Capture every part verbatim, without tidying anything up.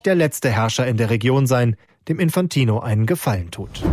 der letzte Herrscher in der Region sein, dem Infantino einen Gefallen tut.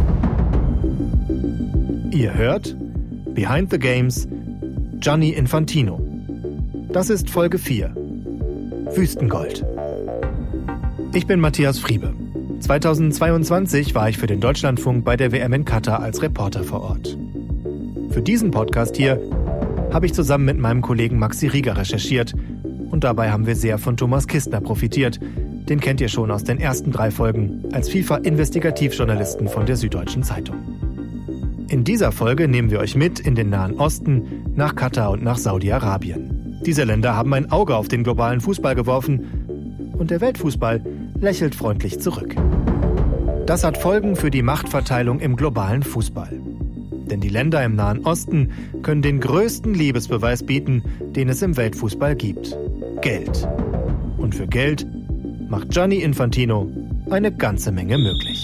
Ihr hört Behind the Games, Gianni Infantino. Das ist Folge vier. Wüstengold. Ich bin Matthias Friebe. zweitausendzweiundzwanzig war ich für den Deutschlandfunk bei der W M in Katar als Reporter vor Ort. Für diesen Podcast hier habe ich zusammen mit meinem Kollegen Maxi Rieger recherchiert und dabei haben wir sehr von Thomas Kistner profitiert. Den kennt ihr schon aus den ersten drei Folgen als FIFA-Investigativjournalisten von der Süddeutschen Zeitung. In dieser Folge nehmen wir euch mit in den Nahen Osten, nach Katar und nach Saudi-Arabien. Diese Länder haben ein Auge auf den globalen Fußball geworfen und der Weltfußball lächelt freundlich zurück. Das hat Folgen für die Machtverteilung im globalen Fußball. Denn die Länder im Nahen Osten können den größten Liebesbeweis bieten, den es im Weltfußball gibt: Geld. Und für Geld macht Gianni Infantino eine ganze Menge möglich.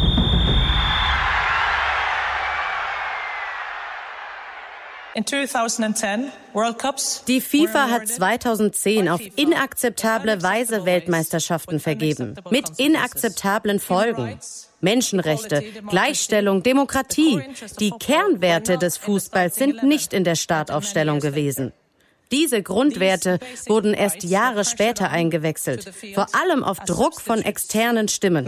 Die FIFA hat zweitausendzehn auf inakzeptable Weise Weltmeisterschaften vergeben. Mit inakzeptablen Folgen. Menschenrechte, Gleichstellung, Demokratie. Die Kernwerte des Fußballs sind nicht in der Startaufstellung gewesen. Diese Grundwerte wurden erst Jahre später eingewechselt, vor allem auf Druck von externen Stimmen.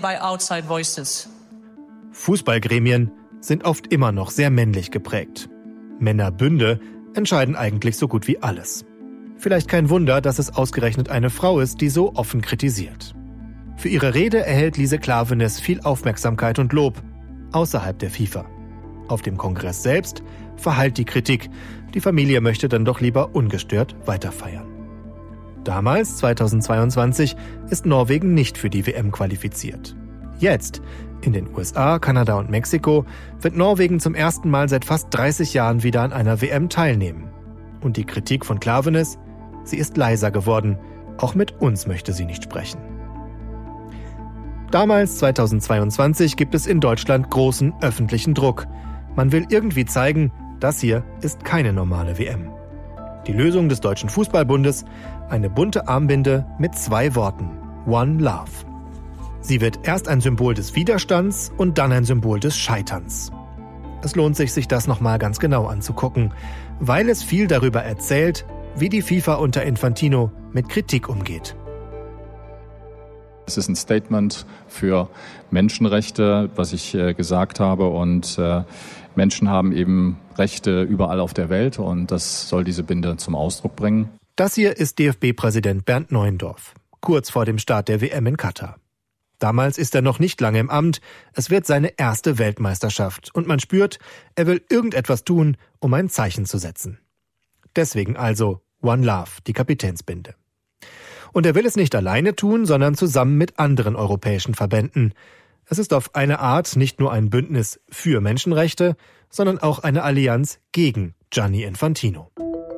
Fußballgremien sind oft immer noch sehr männlich geprägt. Männerbünde entscheiden eigentlich so gut wie alles. Vielleicht kein Wunder, dass es ausgerechnet eine Frau ist, die so offen kritisiert. Für ihre Rede erhält Lise Klaveness viel Aufmerksamkeit und Lob außerhalb der FIFA. Auf dem Kongress selbst verhallt die Kritik. Die Familie möchte dann doch lieber ungestört weiterfeiern. Damals, zweitausendzweiundzwanzig, ist Norwegen nicht für die W M qualifiziert. Jetzt, in den U S A, Kanada und Mexiko, wird Norwegen zum ersten Mal seit fast dreißig Jahren wieder an einer W M teilnehmen. Und die Kritik von Klaveness? Sie ist leiser geworden. Auch mit uns möchte sie nicht sprechen. Damals, zweitausendzweiundzwanzig, gibt es in Deutschland großen öffentlichen Druck. Man will irgendwie zeigen, das hier ist keine normale W M. Die Lösung des Deutschen Fußballbundes: eine bunte Armbinde mit zwei Worten: One Love. Sie wird erst ein Symbol des Widerstands und dann ein Symbol des Scheiterns. Es lohnt sich, sich das nochmal ganz genau anzugucken, weil es viel darüber erzählt, wie die FIFA unter Infantino mit Kritik umgeht. Es ist ein Statement für Menschenrechte, was ich äh, gesagt habe. Und äh, Menschen haben eben Rechte überall auf der Welt. Und das soll diese Binde zum Ausdruck bringen. Das hier ist D F B-Präsident Bernd Neuendorf, kurz vor dem Start der W M in Katar. Damals ist er noch nicht lange im Amt. Es wird seine erste Weltmeisterschaft. Und man spürt, er will irgendetwas tun, um ein Zeichen zu setzen. Deswegen also One Love, die Kapitänsbinde. Und er will es nicht alleine tun, sondern zusammen mit anderen europäischen Verbänden. Es ist auf eine Art nicht nur ein Bündnis für Menschenrechte, sondern auch eine Allianz gegen Gianni Infantino.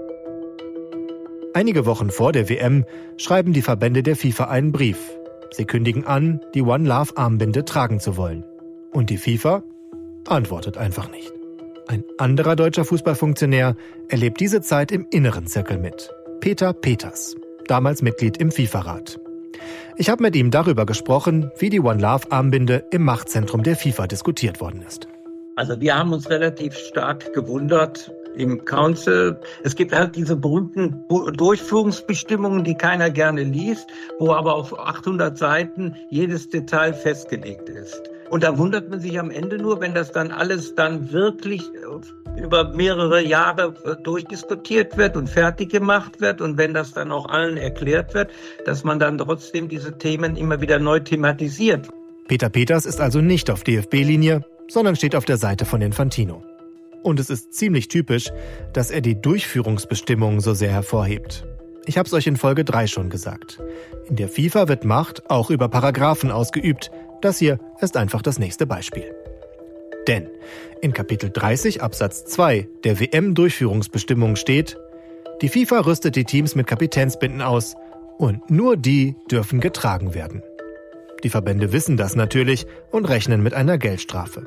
Einige Wochen vor der W M schreiben die Verbände der FIFA einen Brief. Sie kündigen an, die One Love Armbinde tragen zu wollen. Und die FIFA antwortet einfach nicht. Ein anderer deutscher Fußballfunktionär erlebt diese Zeit im inneren Zirkel mit. Peter Peters, damals Mitglied im FIFA-Rat. Ich habe mit ihm darüber gesprochen, wie die One Love Armbinde im Machtzentrum der FIFA diskutiert worden ist. Also wir haben uns relativ stark gewundert im Council. Es gibt halt diese berühmten Durchführungsbestimmungen, die keiner gerne liest, wo aber auf achthundert Seiten jedes Detail festgelegt ist. Und da wundert man sich am Ende nur, wenn das dann alles dann wirklich über mehrere Jahre durchdiskutiert wird und fertig gemacht wird und wenn das dann auch allen erklärt wird, dass man dann trotzdem diese Themen immer wieder neu thematisiert. Peter Peters ist also nicht auf D F B-Linie, sondern steht auf der Seite von Infantino. Und es ist ziemlich typisch, dass er die Durchführungsbestimmungen so sehr hervorhebt. Ich habe es euch in Folge drei schon gesagt. In der FIFA wird Macht auch über Paragraphen ausgeübt. Das hier ist einfach das nächste Beispiel. Denn in Kapitel dreißig Absatz zwei der W M-Durchführungsbestimmungen steht: Die FIFA rüstet die Teams mit Kapitänsbinden aus und nur die dürfen getragen werden. Die Verbände wissen das natürlich und rechnen mit einer Geldstrafe.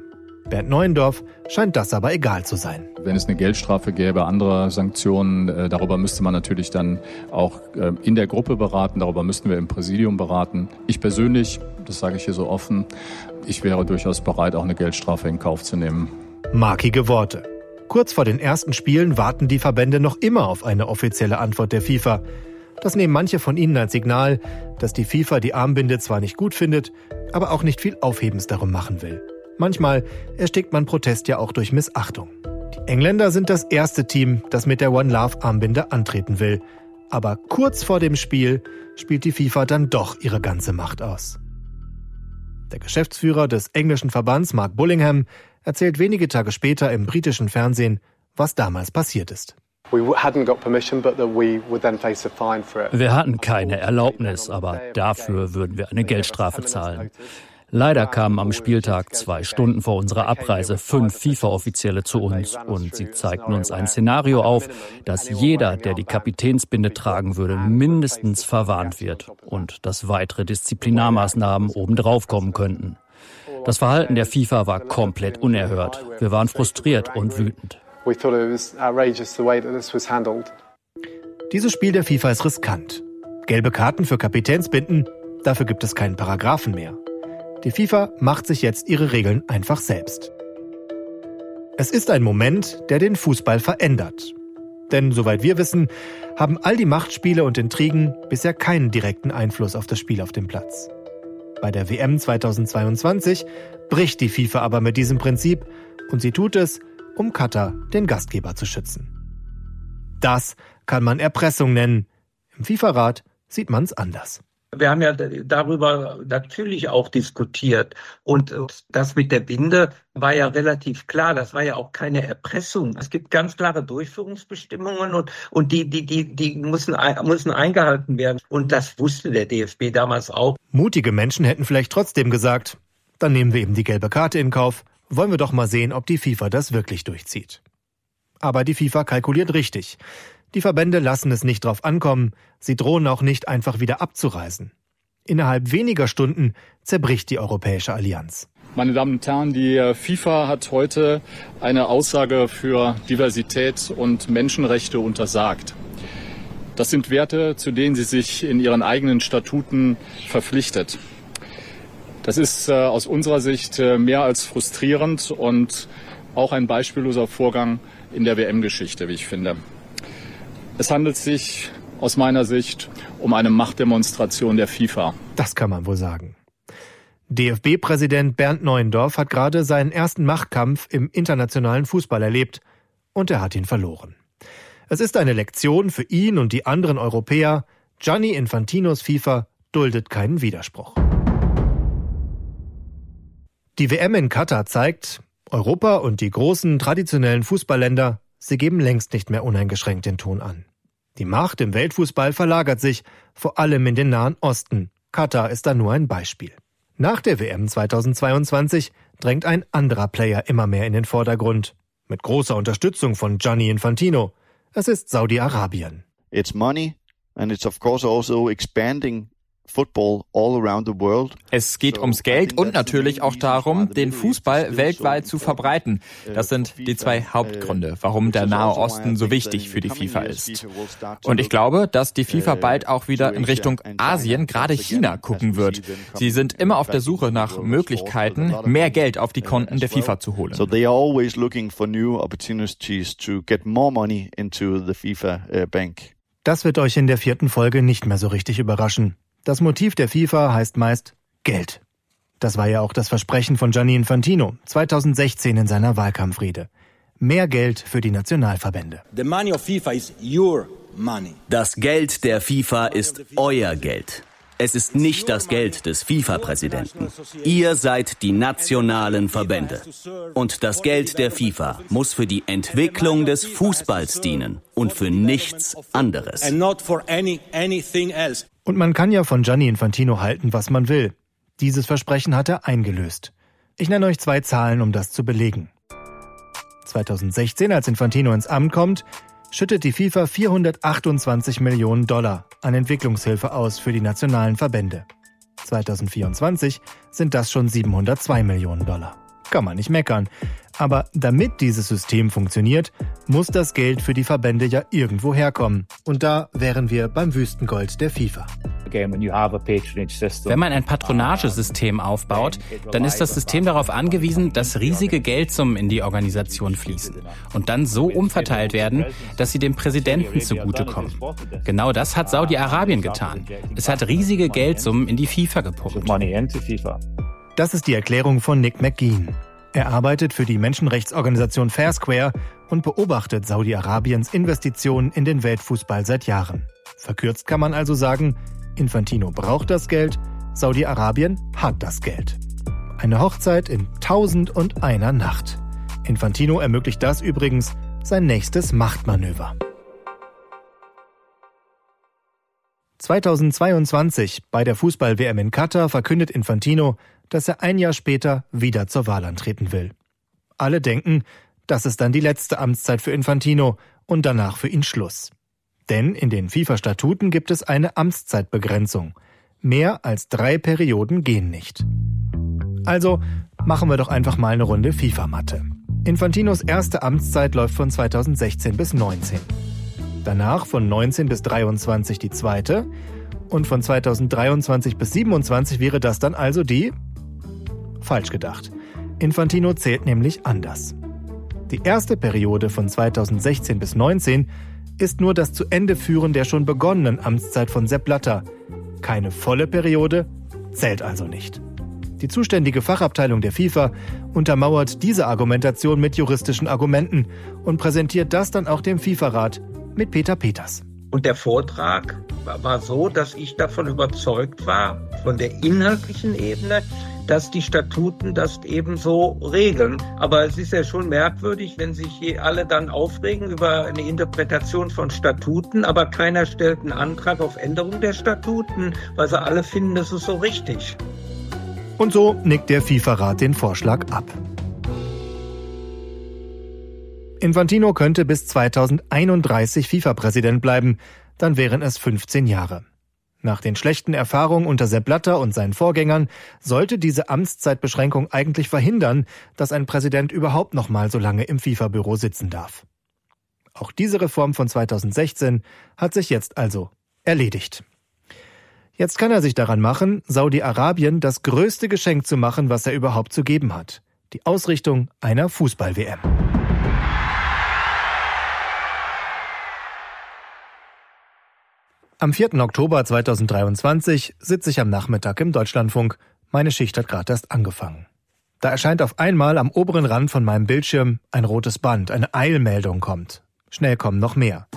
Bernd Neuendorf scheint das aber egal zu sein. Wenn es eine Geldstrafe gäbe, andere Sanktionen, äh, darüber müsste man natürlich dann auch äh, in der Gruppe beraten, darüber müssten wir im Präsidium beraten. Ich persönlich, das sage ich hier so offen, ich wäre durchaus bereit, auch eine Geldstrafe in Kauf zu nehmen. Markige Worte. Kurz vor den ersten Spielen warten die Verbände noch immer auf eine offizielle Antwort der FIFA. Das nehmen manche von ihnen als Signal, dass die FIFA die Armbinde zwar nicht gut findet, aber auch nicht viel Aufhebens darum machen will. Manchmal erstickt man Protest ja auch durch Missachtung. Die Engländer sind das erste Team, das mit der One Love Armbinde antreten will. Aber kurz vor dem Spiel spielt die FIFA dann doch ihre ganze Macht aus. Der Geschäftsführer des englischen Verbands, Mark Bullingham, erzählt wenige Tage später im britischen Fernsehen, was damals passiert ist. Wir hatten keine Erlaubnis, aber dafür würden wir eine Geldstrafe zahlen. Leider kamen am Spieltag zwei Stunden vor unserer Abreise fünf FIFA-Offizielle zu uns und sie zeigten uns ein Szenario auf, dass jeder, der die Kapitänsbinde tragen würde, mindestens verwarnt wird und dass weitere Disziplinarmaßnahmen obendrauf kommen könnten. Das Verhalten der FIFA war komplett unerhört. Wir waren frustriert und wütend. Dieses Spiel der FIFA ist riskant. Gelbe Karten für Kapitänsbinden, dafür gibt es keinen Paragraphen mehr. Die FIFA macht sich jetzt ihre Regeln einfach selbst. Es ist ein Moment, der den Fußball verändert. Denn, soweit wir wissen, haben all die Machtspiele und Intrigen bisher keinen direkten Einfluss auf das Spiel auf dem Platz. Bei der W M zweitausendzweiundzwanzig bricht die FIFA aber mit diesem Prinzip und sie tut es, um Katar, den Gastgeber, zu schützen. Das kann man Erpressung nennen. Im FIFA-Rat sieht man's anders. Wir haben ja darüber natürlich auch diskutiert. Und das mit der Binde war ja relativ klar. Das war ja auch keine Erpressung. Es gibt ganz klare Durchführungsbestimmungen und, und die, die, die, die müssen, müssen eingehalten werden. Und das wusste der D F B damals auch. Mutige Menschen hätten vielleicht trotzdem gesagt, dann nehmen wir eben die gelbe Karte in Kauf. Wollen wir doch mal sehen, ob die FIFA das wirklich durchzieht. Aber die FIFA kalkuliert richtig. Die Verbände lassen es nicht drauf ankommen, sie drohen auch nicht einfach wieder abzureisen. Innerhalb weniger Stunden zerbricht die Europäische Allianz. Meine Damen und Herren, die FIFA hat heute eine Aussage für Diversität und Menschenrechte untersagt. Das sind Werte, zu denen sie sich in ihren eigenen Statuten verpflichtet. Das ist äh, aus unserer Sicht äh, mehr als frustrierend und auch ein beispielloser Vorgang in der W M-Geschichte, wie ich finde. Es handelt sich aus meiner Sicht um eine Machtdemonstration der FIFA. Das kann man wohl sagen. D F B-Präsident Bernd Neuendorf hat gerade seinen ersten Machtkampf im internationalen Fußball erlebt und er hat ihn verloren. Es ist eine Lektion für ihn und die anderen Europäer. Gianni Infantinos FIFA duldet keinen Widerspruch. Die W M in Katar zeigt, Europa und die großen traditionellen Fußballländer, sie geben längst nicht mehr uneingeschränkt den Ton an. Die Macht im Weltfußball verlagert sich, vor allem in den Nahen Osten. Katar ist da nur ein Beispiel. Nach der W M zweitausendzweiundzwanzig drängt ein anderer Player immer mehr in den Vordergrund. Mit großer Unterstützung von Gianni Infantino. Es ist Saudi-Arabien. It's money and it's of course also expanding football all around the world. Es geht ums Geld und natürlich auch darum, den Fußball weltweit zu verbreiten. Das sind die zwei Hauptgründe, warum der Nahe Osten so wichtig für die FIFA ist. Und ich glaube, dass die FIFA bald auch wieder in Richtung Asien, gerade China, gucken wird. Sie sind immer auf der Suche nach Möglichkeiten, mehr Geld auf die Konten der FIFA zu holen. So they are always looking for new opportunities to get more money into the FIFA bank. Das wird euch in der vierten Folge nicht mehr so richtig überraschen. Das Motiv der FIFA heißt meist Geld. Das war ja auch das Versprechen von Gianni Infantino zweitausendsechzehn in seiner Wahlkampfrede. Mehr Geld für die Nationalverbände. The money of FIFA is your money. Das Geld der FIFA ist euer Geld. Es ist nicht das Geld des FIFA-Präsidenten. Ihr seid die nationalen Verbände. Und das Geld der FIFA muss für die Entwicklung des Fußballs dienen und für nichts anderes. Und man kann ja von Gianni Infantino halten, was man will. Dieses Versprechen hat er eingelöst. Ich nenne euch zwei Zahlen, um das zu belegen. zweitausendsechzehn, als Infantino ins Amt kommt, schüttet die FIFA vierhundertachtundzwanzig Millionen Dollar an Entwicklungshilfe aus für die nationalen Verbände. zweitausendvierundzwanzig sind das schon siebenhundertzwei Millionen Dollar. kann man nicht meckern. Aber damit dieses System funktioniert, muss das Geld für die Verbände ja irgendwo herkommen. Und da wären wir beim Wüstengold der FIFA. Wenn man ein Patronagesystem aufbaut, dann ist das System darauf angewiesen, dass riesige Geldsummen in die Organisation fließen und dann so umverteilt werden, dass sie dem Präsidenten zugutekommen. Genau das hat Saudi-Arabien getan. Es hat riesige Geldsummen in die FIFA gepumpt. Das ist die Erklärung von Nick McGean. Er arbeitet für die Menschenrechtsorganisation Fair Square und beobachtet Saudi-Arabiens Investitionen in den Weltfußball seit Jahren. Verkürzt kann man also sagen, Infantino braucht das Geld, Saudi-Arabien hat das Geld. Eine Hochzeit in tausend und einer Nacht. Infantino ermöglicht das übrigens sein nächstes Machtmanöver. zweitausendzweiundzwanzig bei der Fußball-W M in Katar verkündet Infantino, dass er ein Jahr später wieder zur Wahl antreten will. Alle denken, das ist dann die letzte Amtszeit für Infantino und danach für ihn Schluss. Denn in den FIFA-Statuten gibt es eine Amtszeitbegrenzung. Mehr als drei Perioden gehen nicht. Also machen wir doch einfach mal eine Runde FIFA-Matte. Infantinos erste Amtszeit läuft von zweitausendsechzehn bis neunzehn. Danach von neunzehn bis dreiundzwanzig die zweite. Und von zweitausenddreiundzwanzig bis siebenundzwanzig wäre das dann also die... Falsch gedacht. Infantino zählt nämlich anders. Die erste Periode von zweitausendsechzehn bis neunzehn ist nur das zu Ende führen der schon begonnenen Amtszeit von Sepp Blatter. Keine volle Periode, zählt also nicht. Die zuständige Fachabteilung der FIFA untermauert diese Argumentation mit juristischen Argumenten und präsentiert das dann auch dem FIFA-Rat mit Peter Peters. Und der Vortrag war so, dass ich davon überzeugt war, von der inhaltlichen Ebene, dass die Statuten das eben so regeln. Aber es ist ja schon merkwürdig, wenn sich hier alle dann aufregen über eine Interpretation von Statuten, aber keiner stellt einen Antrag auf Änderung der Statuten, weil sie alle finden, das ist so richtig. Und so nickt der FIFA-Rat den Vorschlag ab. Infantino könnte bis zweitausendeinunddreißig FIFA-Präsident bleiben, dann wären es fünfzehn Jahre. Nach den schlechten Erfahrungen unter Sepp Blatter und seinen Vorgängern sollte diese Amtszeitbeschränkung eigentlich verhindern, dass ein Präsident überhaupt noch mal so lange im FIFA-Büro sitzen darf. Auch diese Reform von zweitausendsechzehn hat sich jetzt also erledigt. Jetzt kann er sich daran machen, Saudi-Arabien das größte Geschenk zu machen, was er überhaupt zu geben hat: die Ausrichtung einer Fußball-W M. Am vierten Oktober zweitausenddreiundzwanzig sitze ich am Nachmittag im Deutschlandfunk. Meine Schicht hat gerade erst angefangen. Da erscheint auf einmal am oberen Rand von meinem Bildschirm ein rotes Band, eine Eilmeldung kommt. Schnell kommen noch mehr.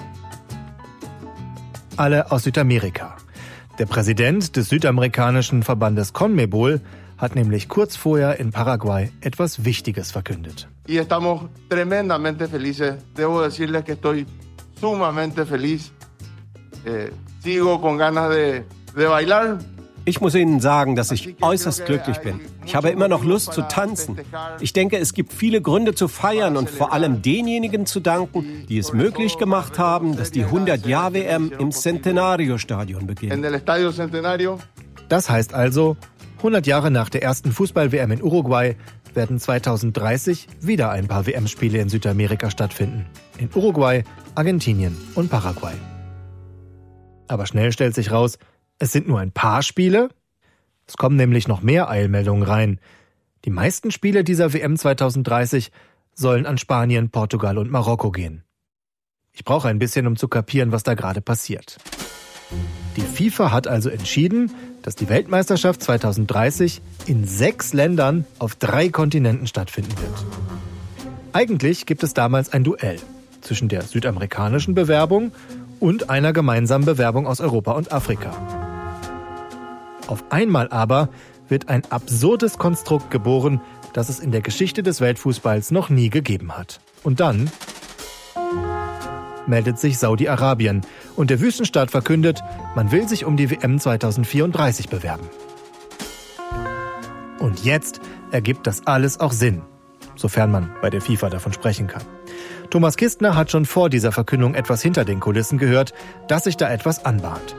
Alle aus Südamerika. Der Präsident des südamerikanischen Verbandes CONMEBOL hat nämlich kurz vorher in Paraguay etwas Wichtiges verkündet. Y estamos tremendamente felices. Debo decirles que estoy sumamente feliz. Eh, sigo con ganas de, de bailar. Ich muss Ihnen sagen, dass ich äußerst glücklich bin. Ich habe immer noch Lust zu tanzen. Ich denke, es gibt viele Gründe zu feiern und vor allem denjenigen zu danken, die es möglich gemacht haben, dass die hundert-Jahr-W M im Centenario-Stadion beginnt. Das heißt also, hundert Jahre nach der ersten Fußball-W M in Uruguay werden zweitausenddreißig wieder ein paar W M-Spiele in Südamerika stattfinden. In Uruguay, Argentinien und Paraguay. Aber schnell stellt sich raus, es sind nur ein paar Spiele. Es kommen nämlich noch mehr Eilmeldungen rein. Die meisten Spiele dieser W M zweitausenddreißig sollen an Spanien, Portugal und Marokko gehen. Ich brauche ein bisschen, um zu kapieren, was da gerade passiert. Die FIFA hat also entschieden, dass die Weltmeisterschaft zweitausenddreißig in sechs Ländern auf drei Kontinenten stattfinden wird. Eigentlich gibt es damals ein Duell zwischen der südamerikanischen Bewerbung und einer gemeinsamen Bewerbung aus Europa und Afrika. Auf einmal aber wird ein absurdes Konstrukt geboren, das es in der Geschichte des Weltfußballs noch nie gegeben hat. Und dann meldet sich Saudi-Arabien und der Wüstenstaat verkündet, man will sich um die W M zweitausendvierunddreißig bewerben. Und jetzt ergibt das alles auch Sinn, sofern man bei der FIFA davon sprechen kann. Thomas Kistner hat schon vor dieser Verkündung etwas hinter den Kulissen gehört, dass sich da etwas anbahnt.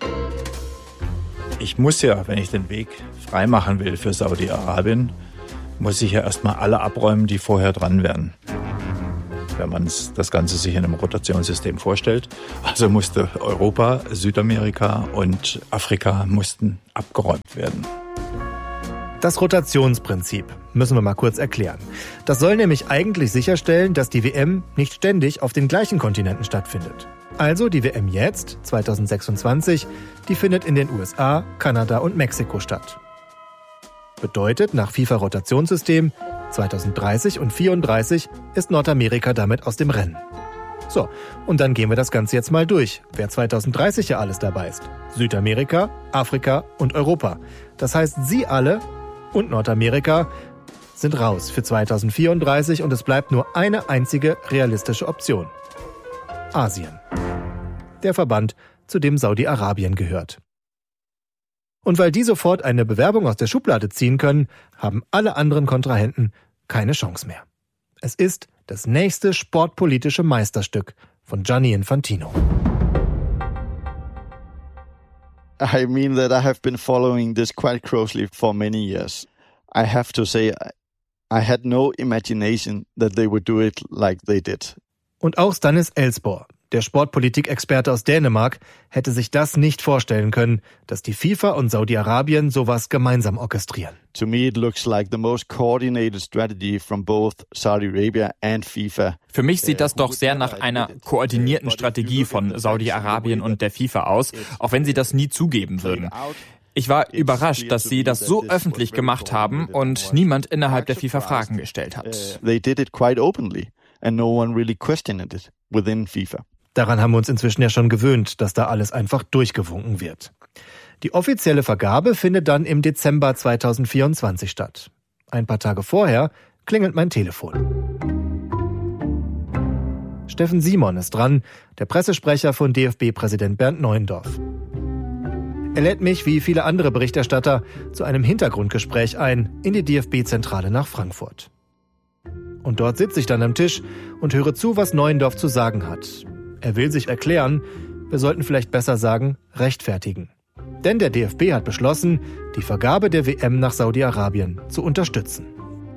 Ich muss ja, wenn ich den Weg freimachen will für Saudi-Arabien, muss sich ja erstmal alle abräumen, die vorher dran wären. Wenn man das Ganze sich in einem Rotationssystem vorstellt. Also musste Europa, Südamerika und Afrika mussten abgeräumt werden. Das Rotationsprinzip müssen wir mal kurz erklären. Das soll nämlich eigentlich sicherstellen, dass die W M nicht ständig auf den gleichen Kontinenten stattfindet. Also die W M jetzt, zwanzig sechsundzwanzig, die findet in den U S A, Kanada und Mexiko statt. Bedeutet, nach FIFA-Rotationssystem, zwanzig dreißig und vierunddreißig ist Nordamerika damit aus dem Rennen. So, und dann gehen wir das Ganze jetzt mal durch, wer zwanzig dreißig ja alles dabei ist. Südamerika, Afrika und Europa. Das heißt, Sie alle und Nordamerika sind raus für zwanzig vierunddreißig und es bleibt nur eine einzige realistische Option. Asien. Der Verband, zu dem Saudi-Arabien gehört. Und weil die sofort eine Bewerbung aus der Schublade ziehen können, haben alle anderen Kontrahenten keine Chance mehr. Es ist das nächste sportpolitische Meisterstück von Gianni Infantino. I mean that I have been following this quite closely for many years. I have to say, I had no imagination that they would do it like they did. Und auch Stannis Elsborg, der Sportpolitikexperte aus Dänemark, hätte sich das nicht vorstellen können, dass die FIFA und Saudi-Arabien sowas gemeinsam orchestrieren. To me it looks like the most coordinated strategy from both Saudi Arabia and FIFA. Für mich sieht das doch sehr nach einer koordinierten Strategie von Saudi-Arabien und der FIFA aus, auch wenn sie das nie zugeben würden. Ich war überrascht, dass sie das so öffentlich gemacht haben und niemand innerhalb der FIFA Fragen gestellt hat. They did it quite openly and no one really questioned it within FIFA. Daran haben wir uns inzwischen ja schon gewöhnt, dass da alles einfach durchgewunken wird. Die offizielle Vergabe findet dann im Dezember zwanzig vierundzwanzig statt. Ein paar Tage vorher klingelt mein Telefon. Steffen Simon ist dran, der Pressesprecher von D F B-Präsident Bernd Neuendorf. Er lädt mich, wie viele andere Berichterstatter, zu einem Hintergrundgespräch ein in die D F B-Zentrale nach Frankfurt. Und dort sitze ich dann am Tisch und höre zu, was Neuendorf zu sagen hat. Er will sich erklären, wir sollten vielleicht besser sagen, rechtfertigen. Denn der D F B hat beschlossen, die Vergabe der W M nach Saudi-Arabien zu unterstützen.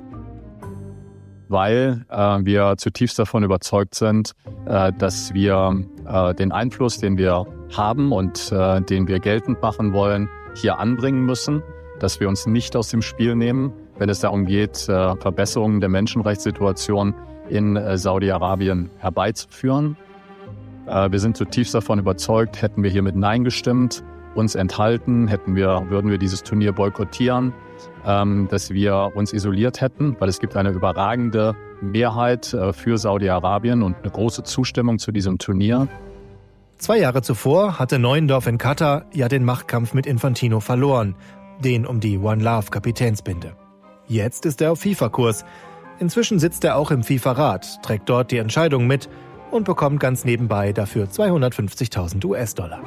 Weil äh, wir zutiefst davon überzeugt sind, äh, dass wir äh, den Einfluss, den wir haben und äh, den wir geltend machen wollen, hier anbringen müssen, dass wir uns nicht aus dem Spiel nehmen, wenn es darum geht, äh, Verbesserungen der Menschenrechtssituation in äh, Saudi-Arabien herbeizuführen. Äh, wir sind zutiefst davon überzeugt, hätten wir hier mit Nein gestimmt, uns enthalten, hätten wir, würden wir dieses Turnier boykottieren, ähm, dass wir uns isoliert hätten, weil es gibt eine überragende Mehrheit äh, für Saudi-Arabien und eine große Zustimmung zu diesem Turnier. Zwei Jahre zuvor hatte Neuendorf in Katar ja den Machtkampf mit Infantino verloren, den um die One Love Kapitänsbinde. Jetzt ist er auf FIFA-Kurs. Inzwischen sitzt er auch im FIFA-Rat, trägt dort die Entscheidung mit und bekommt ganz nebenbei dafür zweihundertfünfzigtausend US-Dollar.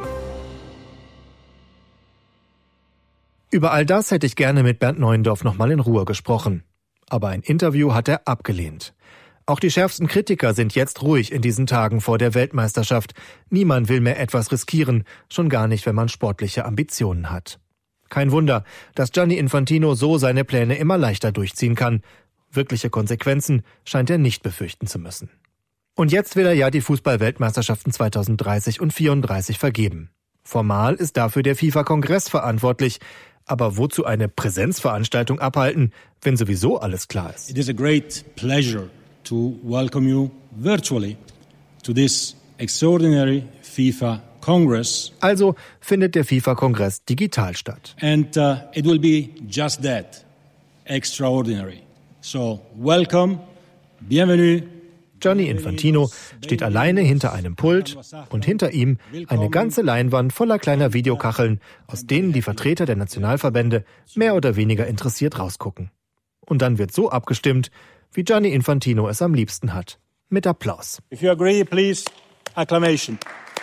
Über all das hätte ich gerne mit Bernd Neuendorf noch mal in Ruhe gesprochen. Aber ein Interview hat er abgelehnt. Auch die schärfsten Kritiker sind jetzt ruhig in diesen Tagen vor der Weltmeisterschaft. Niemand will mehr etwas riskieren, schon gar nicht, wenn man sportliche Ambitionen hat. Kein Wunder, dass Gianni Infantino so seine Pläne immer leichter durchziehen kann. Wirkliche Konsequenzen scheint er nicht befürchten zu müssen. Und jetzt will er ja die Fußball-Weltmeisterschaften zwanzig dreißig und vierunddreißig vergeben. Formal ist dafür der FIFA-Kongress verantwortlich. Aber wozu eine Präsenzveranstaltung abhalten, wenn sowieso alles klar ist? It is a great pleasure to welcome you virtually to this extraordinary FIFA Congress. Also findet der FIFA-Kongress digital statt. And uh, it will be just that, extraordinary. So welcome, bienvenue. Gianni Infantino steht alleine hinter einem Pult und hinter ihm eine ganze Leinwand voller kleiner Videokacheln, aus denen die Vertreter der Nationalverbände mehr oder weniger interessiert rausgucken. Und dann wird so abgestimmt, wie Gianni Infantino es am liebsten hat. Mit Applaus. If you agree, please, acclamation.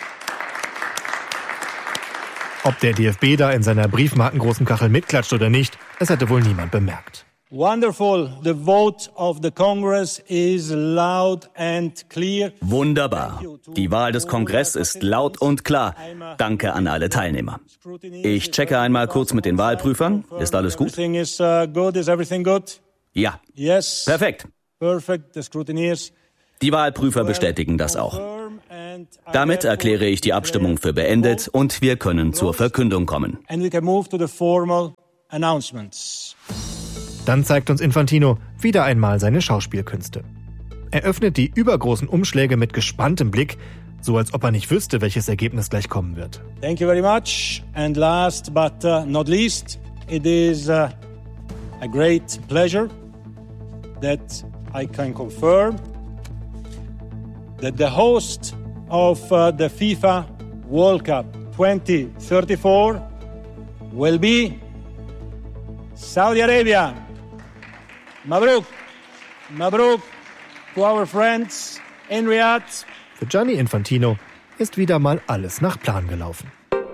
Ob der D F B da in seiner briefmarkengroßen Kachel mitklatscht oder nicht, es hätte wohl niemand bemerkt. Wonderful. The vote of the Congress is loud and clear. Wunderbar. Die Wahl des Kongress ist laut und klar. Danke an alle Teilnehmer. Ich checke einmal kurz mit den Wahlprüfern. Ist alles gut? Everything is uh, good. Is everything good? Ja. Yes. Perfekt. Perfect. The scrutineers. Die Wahlprüfer bestätigen das auch. Damit erkläre ich die Abstimmung für beendet und wir können zur Verkündung kommen. And we can move to the formal announcements. Dann zeigt uns Infantino wieder einmal seine Schauspielkünste. Er öffnet die übergroßen Umschläge mit gespanntem Blick, so als ob er nicht wüsste, welches Ergebnis gleich kommen wird. Thank you very much. And last but uh, not least, it is uh, a great pleasure that I can confirm that the host of uh, the FIFA World Cup twenty thirty-four will be Saudi Arabia. Mabruk. Mabruk to our friends in Riyadh. Für Gianni Infantino ist wieder mal alles nach Plan gelaufen.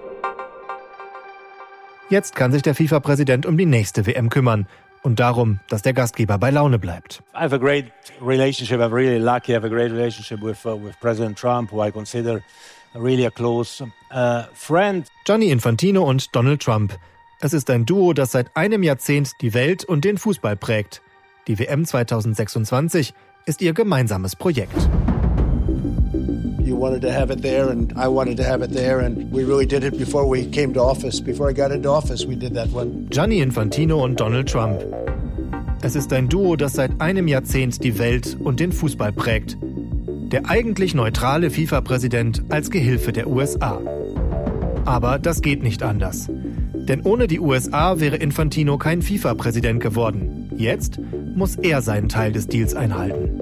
Jetzt kann sich der FIFA-Präsident um die nächste W M kümmern und darum, dass der Gastgeber bei Laune bleibt. I have a great relationship. I'm really lucky. I have a great relationship with uh, with President Trump, who I consider really a close uh, friend. Gianni Infantino und Donald Trump. Es ist ein Duo, das seit einem Jahrzehnt die Welt und den Fußball prägt. Die W M zweitausendsechsundzwanzig ist ihr gemeinsames Projekt. You wanted to have it there and I wanted to have it there and we really did it before we came to office. Before I got into office, we did that one. Gianni Infantino und Donald Trump. Es ist ein Duo, das seit einem Jahrzehnt die Welt und den Fußball prägt. Der eigentlich neutrale FIFA-Präsident als Gehilfe der U S A. Aber das geht nicht anders. Denn ohne die U S A wäre Infantino kein FIFA-Präsident geworden. Jetzt muss er seinen Teil des Deals einhalten.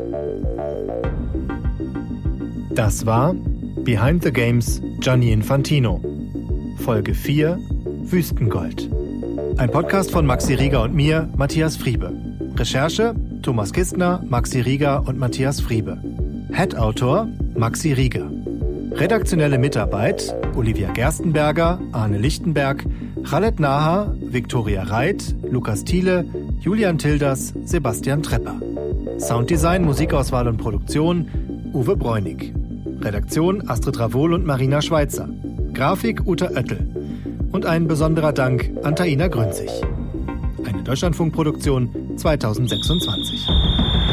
Das war Behind the Games Gianni Infantino. Folge vier Wüstengold. Ein Podcast von Maxi Rieger und mir, Matthias Friebe. Recherche Thomas Kistner, Maxi Rieger und Matthias Friebe. Head-Autor Maxi Rieger. Redaktionelle Mitarbeit Olivia Gerstenberger, Arne Lichtenberg, Khaled Naha, Viktoria Reit, Lukas Thiele, Julian Tilders, Sebastian Trepper. Sounddesign, Musikauswahl und Produktion Uwe Bräunig. Redaktion Astrid Ravol und Marina Schweitzer. Grafik Uta Oettel. Und ein besonderer Dank an Taina Grünzig. Eine Deutschlandfunkproduktion zweitausendsechsundzwanzig.